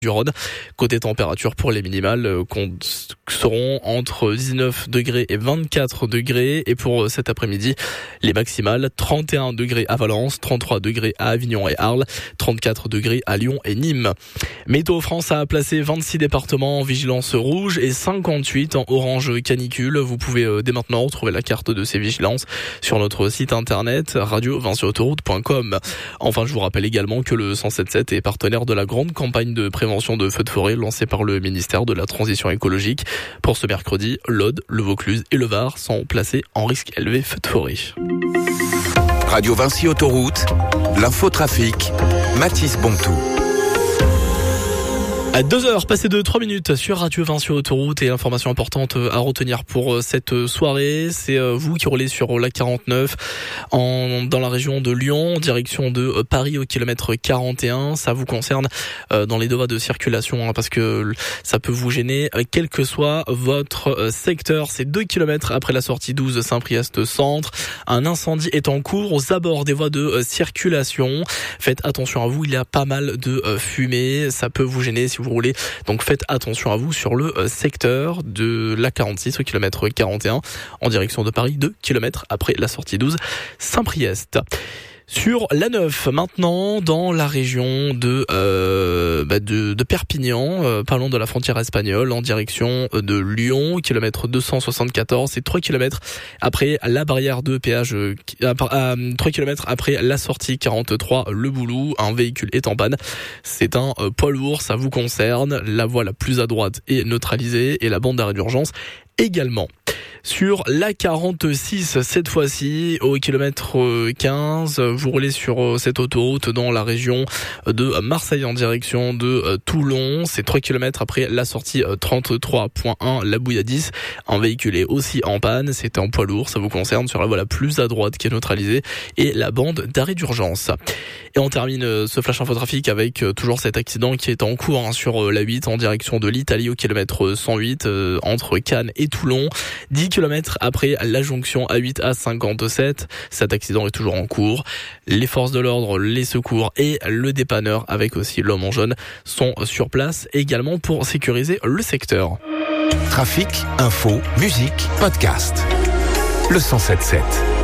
du Rhône. Côté température pour les minimales seront entre 19 degrés et 24 degrés. Et pour cet après-midi, les maximales 31 degrés à Valence, 33 degrés à Avignon et Arles, 34 degrés à Lyon et Nîmes. Météo France a placé 26 départements en vigilance rouge et 58 en orange canicule. Vous pouvez dès maintenant retrouver la carte de ces vigilances sur notre site internet radio-autoroute.com. Enfin, je vous rappelle également que le 177 est partenaire de la grande campagne de prévention de feux de forêt lancée par le ministère de la Transition écologique. Pour ce mercredi, l'Aude, le Vaucluse et le Var sont placés en risque élevé feu de forêt. Radio Vinci Autoroute, l'infotrafic, Mathis Bontou. À 2h, passé de 3 minutes sur Radio Vinci Autoroute et information importante à retenir pour cette soirée. C'est vous qui roulez sur la 49 dans la région de Lyon, en direction de Paris au kilomètre 41. Ça vous concerne dans les devoirs de circulation parce que ça peut vous gêner quel que soit votre secteur. C'est 2 kilomètres après la sortie 12 Saint-Priest Centre. Un incendie est en cours aux abords des voies de circulation. Faites attention à vous, il y a pas mal de fumée. Ça peut vous gêner si vous roulez. Donc faites attention à vous sur le secteur de la 46 au kilomètre 41 en direction de Paris, 2 kilomètres après la sortie 12 Saint-Priest. Sur la 9, maintenant, dans la région de Perpignan, parlons de la frontière espagnole, en direction de Lyon, kilomètre 274, c'est 3 kilomètres après la barrière de péage, 3 kilomètres après la sortie 43, le Boulou, un véhicule est en panne. C'est un poids lourd, ça vous concerne. La voie la plus à droite est neutralisée et la bande d'arrêt d'urgence également. Sur la 46, cette fois-ci, au kilomètre 15, vous roulez sur cette autoroute dans la région de Marseille en direction de Toulon. C'est 3 kilomètres après la sortie 33.1, la Bouilladis. Un véhicule est aussi en panne, c'est un poids lourd, ça vous concerne, sur la voie la plus à droite qui est neutralisée et la bande d'arrêt d'urgence. Et on termine ce flash infotrafic avec toujours cet accident qui est en cours sur la 8 en direction de l'Italie au kilomètre 108 entre Cannes et Toulon. 10 km après la jonction A8 à 57. Cet accident est toujours en cours. Les forces de l'ordre, les secours et le dépanneur avec aussi l'homme en jaune sont sur place également pour sécuriser le secteur. Trafic, info, musique, podcast. Le 177.